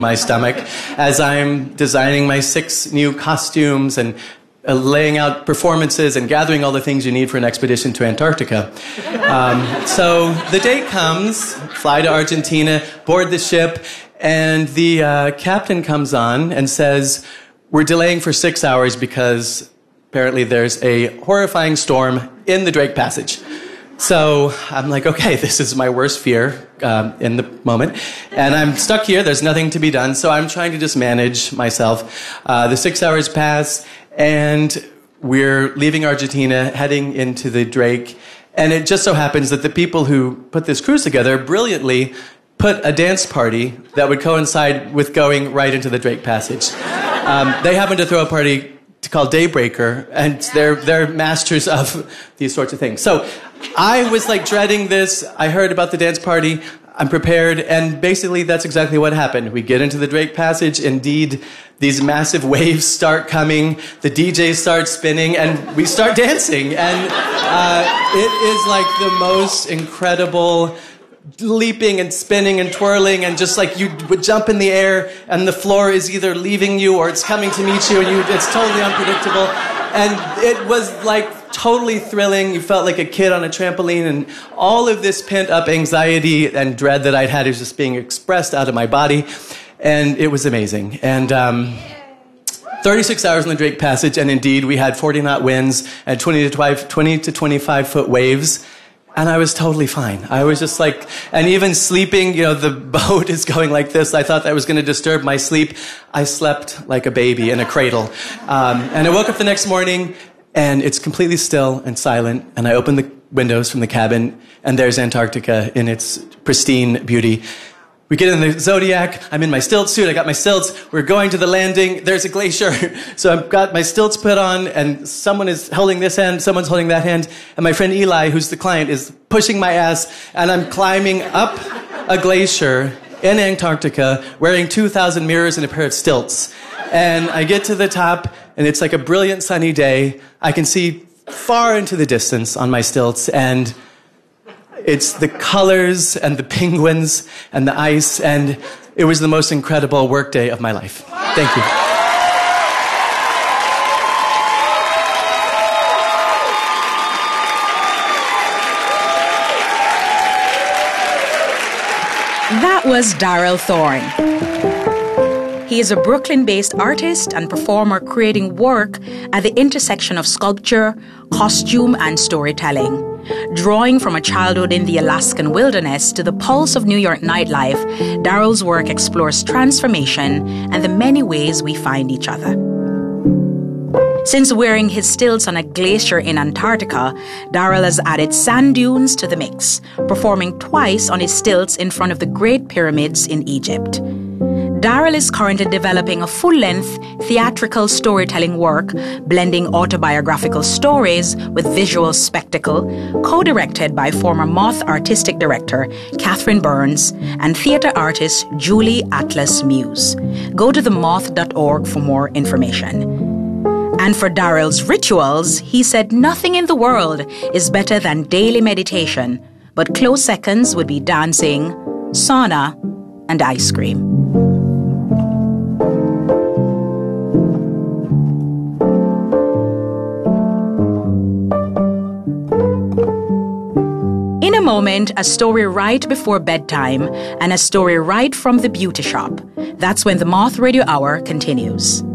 my stomach as I'm designing my 6 new costumes and laying out performances and gathering all the things you need for an expedition to Antarctica. So the date comes, fly to Argentina, board the ship, and the captain comes on and says, we're delaying for 6 hours because apparently there's a horrifying storm in the Drake Passage. So I'm like, okay, this is my worst fear in the moment. And I'm stuck here. There's nothing to be done. So I'm trying to just manage myself. The 6 hours pass, and we're leaving Argentina, heading into the Drake. And it just so happens that the people who put this cruise together brilliantly put a dance party that would coincide with going right into the Drake Passage. They happened to throw a party called Daybreaker, and they're masters of these sorts of things. So I was like dreading this. I heard about the dance party. I'm prepared, and basically that's exactly what happened. We get into the Drake Passage. Indeed, these massive waves start coming. The DJ starts spinning, and we start dancing. And it is like the most incredible leaping and spinning and twirling, and just like you would jump in the air and the floor is either leaving you or it's coming to meet you, and it's totally unpredictable. And it was like totally thrilling. You felt like a kid on a trampoline, and all of this pent-up anxiety and dread that I'd had is just being expressed out of my body, and it was amazing. And 36 hours in the Drake Passage, and indeed we had 40-knot winds and 20 to 25-foot waves. And I was totally fine. I was just like, and even sleeping, the boat is going like this. I thought that was going to disturb my sleep. I slept like a baby in a cradle. And I woke up the next morning, and it's completely still and silent. And I opened the windows from the cabin, and there's Antarctica in its pristine beauty. We get in the Zodiac. I'm in my stilt suit. I got my stilts. We're going to the landing. There's a glacier. So I've got my stilts put on, and someone is holding this hand, someone's holding that hand, and my friend Eli, who's the client, is pushing my ass, and I'm climbing up a glacier in Antarctica wearing 2,000 mirrors and a pair of stilts. And I get to the top, and it's like a brilliant sunny day. I can see far into the distance on my stilts, and it's the colors and the penguins and the ice, and it was the most incredible workday of my life. Thank you. That was Darryl Thorne. He is a Brooklyn-based artist and performer creating work at the intersection of sculpture, costume, and storytelling. Drawing from a childhood in the Alaskan wilderness to the pulse of New York nightlife, Darryl's work explores transformation and the many ways we find each other. Since wearing his stilts on a glacier in Antarctica, Darryl has added sand dunes to the mix, performing twice on his stilts in front of the Great Pyramids in Egypt. Darryl is currently developing a full-length theatrical storytelling work, blending autobiographical stories with visual spectacle, co-directed by former Moth artistic director Catherine Burns and theater artist Julie Atlas Muse. Go to themoth.org for more information. And for Darryl's rituals, he said nothing in the world is better than daily meditation, but close seconds would be dancing, sauna, and ice cream. In a moment, a story right before bedtime and a story right from the beauty shop. That's when the Moth Radio Hour continues.